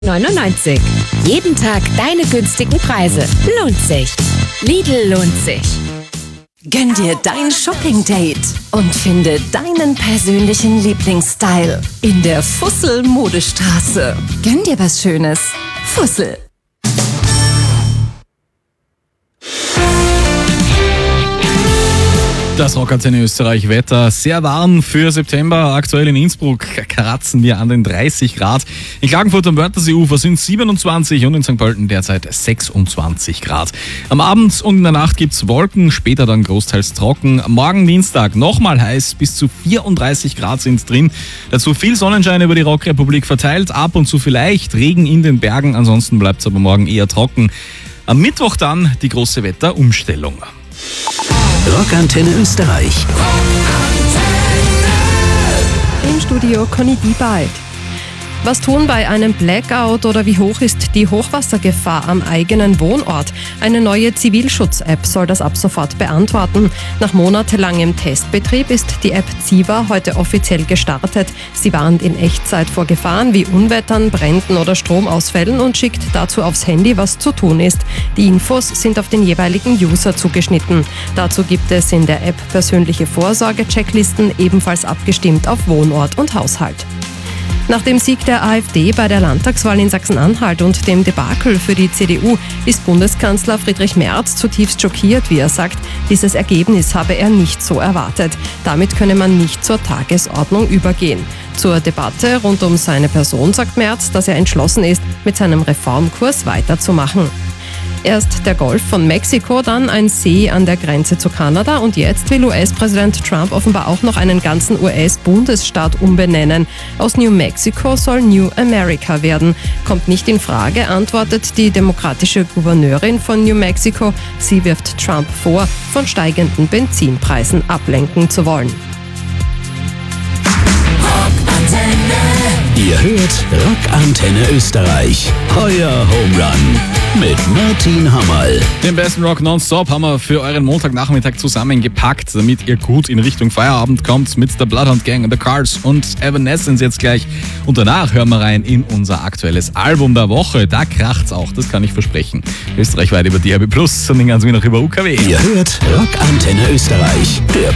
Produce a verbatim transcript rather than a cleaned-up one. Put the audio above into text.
neunundneunzig. Jeden Tag deine günstigen Preise. Lohnt sich. Lidl lohnt sich. Gönn dir dein Shopping-Date und finde deinen persönlichen Lieblingsstyle in der Fussel-Modestraße. Gönn dir was Schönes. Fussel. Das Rockantenne Österreich Wetter. Sehr warm für September. Aktuell in Innsbruck kratzen wir an den dreißig Grad. In Klagenfurt am Wörtherseeufer sind siebenundzwanzig und in Sankt Pölten derzeit sechsundzwanzig Grad. Am Abend und in der Nacht gibt's Wolken, später dann großteils trocken. Morgen Dienstag nochmal heiß, bis zu vierunddreißig Grad sind drin. Dazu viel Sonnenschein über die Rockrepublik verteilt, ab und zu vielleicht Regen in den Bergen. Ansonsten bleibt's aber morgen eher trocken. Am Mittwoch dann die große Wetterumstellung. Rockantenne Österreich. Im Studio Conny Diebald. Was tun bei einem Blackout oder wie hoch ist die Hochwassergefahr am eigenen Wohnort? Eine neue Zivilschutz-App soll das ab sofort beantworten. Nach monatelangem Testbetrieb ist die App Ziva heute offiziell gestartet. Sie warnt in Echtzeit vor Gefahren wie Unwettern, Bränden oder Stromausfällen und schickt dazu aufs Handy, was zu tun ist. Die Infos sind auf den jeweiligen User zugeschnitten. Dazu gibt es in der App persönliche Vorsorge-Checklisten, ebenfalls abgestimmt auf Wohnort und Haushalt. Nach dem Sieg der AfD bei der Landtagswahl in Sachsen-Anhalt und dem Debakel für die C D U ist Bundeskanzler Friedrich Merz zutiefst schockiert, wie er sagt. Dieses Ergebnis habe er nicht so erwartet. Damit könne man nicht zur Tagesordnung übergehen. Zur Debatte rund um seine Person sagt Merz, dass er entschlossen ist, mit seinem Reformkurs weiterzumachen. Erst der Golf von Mexiko, dann ein See an der Grenze zu Kanada und jetzt will U S-Präsident Trump offenbar auch noch einen ganzen U S-Bundesstaat umbenennen. Aus New Mexico soll New America werden. Kommt nicht in Frage, antwortet die demokratische Gouverneurin von New Mexico. Sie wirft Trump vor, von steigenden Benzinpreisen ablenken zu wollen. Ihr hört Rockantenne Österreich. Euer Home Run mit Martin Hammerl. Den besten Rock nonstop haben wir für euren Montagnachmittag zusammengepackt, damit ihr gut in Richtung Feierabend kommt mit der Bloodhound Gang, The Cars und Evanescence jetzt gleich. Und danach hören wir rein in unser aktuelles Album der Woche. Da kracht's auch, das kann ich versprechen. Österreichweit über D A B plus und den ganzen Tag noch über U K W. Ihr hört Rockantenne Österreich, der